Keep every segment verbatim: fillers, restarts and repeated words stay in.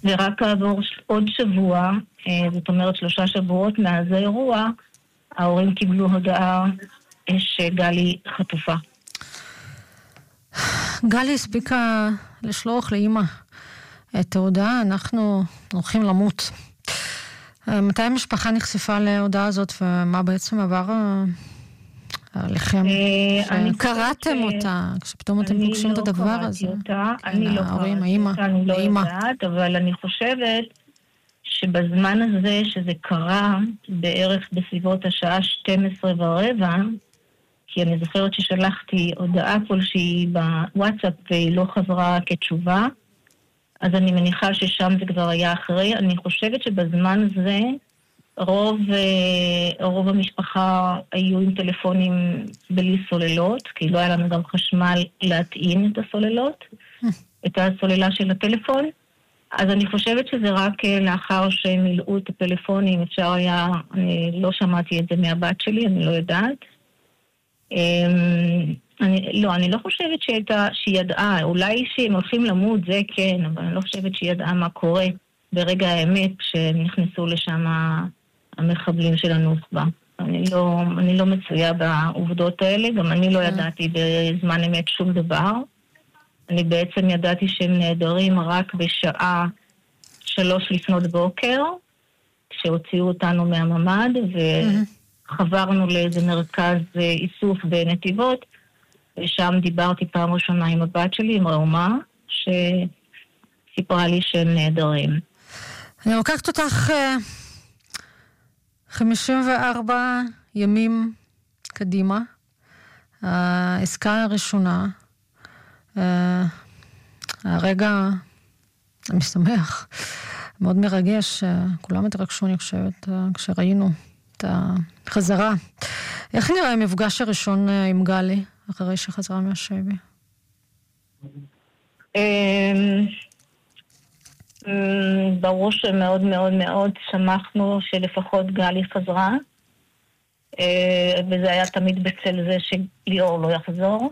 ורק כעבור עוד שבוע, זאת אומרת שלושה שבועות מאז האירוע, ההורים קיבלו הודעה שגלי חטופה. גלי הספיקה לשלוח לאמא את ההודעה, אנחנו הולכים למות. מתי המשפחה נחשפה להודעה הזאת, ומה בעצם עבר עליכם? שקראתם אותה, כשפתאום אתם פוגשים את הדבר הזה. אני לא קראתי אותה, אני לא יודעת, אבל אני חושבת שבזמן הזה שזה קרה, בערך בסביבות השעה שתים עשרה ורבע, כי אני זוכרת ששלחתי הודעה כלשהי בוואטסאפ והיא לא חזרה כתשובה, אז אני מניחה ששם זה כבר היה אחרי. אני חושבת שבזמן הזה רוב, רוב המשפחה היו עם טלפונים בלי סוללות, כי לא היה לנו גם חשמל להטעין את הסוללות, את הסוללה של הטלפון. אז אני חושבת שזה רק לאחר שהם מילאו את הפלאפונים, אפשר היה, אני לא שמעתי את זה מהבת שלי, אני לא יודעת. אני, לא, אני לא חושבת שהייתה, שהיא ידעה, אולי שהם הולכים למות, זה כן, אבל אני לא חושבת שהיא ידעה מה קורה ברגע האמת כשנכנסו לשם המחבלים של הנוח'בה. אני לא, אני לא מצויה בעובדות האלה, גם אני לא ידעתי בזמן אמת שום דבר. אני בעצם ידעתי שהם נהדרים רק בשעה שלוש לפנות בוקר, כשהוציאו אותנו מהממד, וחברנו לאיזה מרכז איסוף בנתיבות, ושם דיברתי פעם ראשונה עם הבת שלי, עם ראומה, שסיפרה לי שהם נהדרים. אני לוקחת אותך חמישים וארבע ימים קדימה, העסקה הראשונה, הרגע המשמח, מאוד מרגש, כולם התרגשו, אני חושבת, כשראינו את החזרה. איך נראה המפגש הראשון עם גלי, אחרי שחזרה מהשבי? ברור שמאוד מאוד מאוד שמחנו שלפחות גלי חזרה, וזה היה תמיד בצל זה שליאור לא יחזור.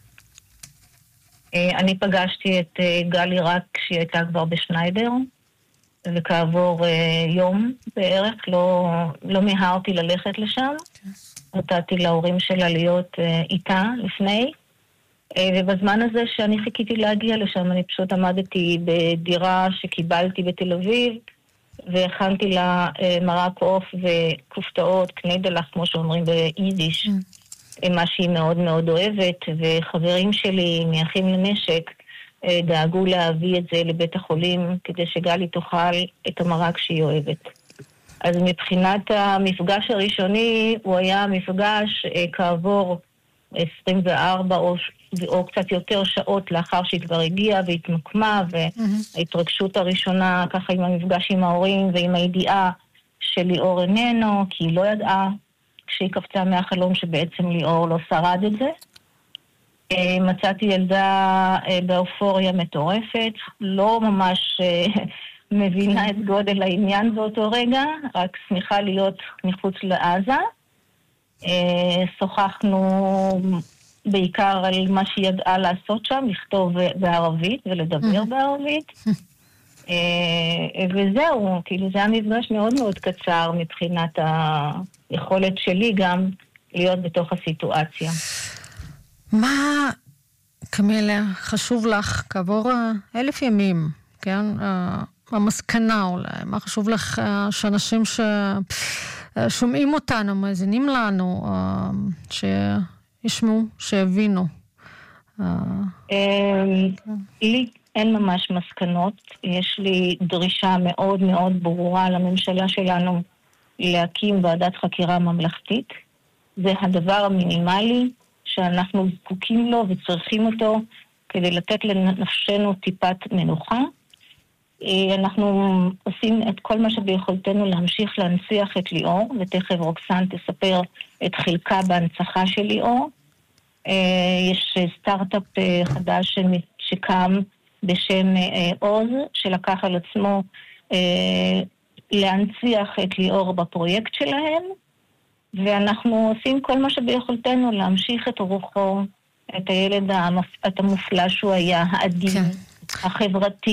אני פגשתי את גלי רק כשהיא הייתה כבר בשניידר, וכעבור יום בערך לא, לא מהרתי ללכת לשם. נתתי להורים שלה להיות איתה לפני, ובזמן הזה שאני חיכיתי להגיע לשם, אני פשוט עמדתי בדירה שקיבלתי בתל אביב, והכנתי לה מרק עוף וכופתאות, קניידלח, כמו שאומרים ביידיש, מה שהיא מאוד מאוד אוהבת, וחברים שלי מאחים לנשק דאגו להביא את זה לבית החולים, כדי שגלי תאכל את המרק שהיא אוהבת. אז מבחינת המפגש הראשוני, הוא היה מפגש כעבור עשרים וארבע או, או קצת יותר שעות לאחר שהיא כבר הגיעה והתמקמה, וההתרגשות הראשונה ככה עם המפגש עם ההורים ועם הידיעה שליאור איננו, כי היא לא ידעה כשהיא קפצה מהחלום שבעצם ליאור לא שרד את זה. מצאתי ילדה באופוריה מטורפת, לא ממש מבינה את גודל העניין באותו רגע, רק שמחה להיות מחוץ לעזה. שוחחנו בעיקר על מה שהיא ידעה לעשות שם, לכתוב בערבית ולדבר בערבית. וזהו, כאילו זה היה מפגש מאוד מאוד קצר מבחינת היכולת שלי גם להיות בתוך הסיטואציה. מה, קמילה, חשוב לך כעבור אלף ימים, כן? המסקנה אולי, מה חשוב לך שאנשים ששומעים אותנו, מאזינים לנו, שישמעו, שיבינו? לי אין ממש מסקנות, יש לי דרישה מאוד מאוד ברורה לממשלה שלנו להקים ועדת חקירה ממלכתית. זה הדבר המינימלי שאנחנו זקוקים לו וצריכים אותו כדי לתת לנפשנו טיפת מנוחה. אנחנו עושים את כל מה שביכולתנו להמשיך להנציח את ליאור, ותכף רוקסן תספר את חלקה בהנצחה של ליאור. יש סטארט-אפ חדש שקם בשם עוז, שלקח על עצמו להנציח את ליאור בפרויקט שלהם, ואנחנו עושים כל מה שביכולתנו להמשיך את רוחו, את הילד המופלא שהוא היה, העדין, החברתי,